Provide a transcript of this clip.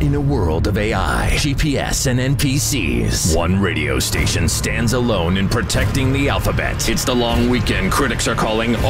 In a world of AI, GPS, and NPCs, one radio station stands alone in protecting the alphabet. It's the long weekend critics are calling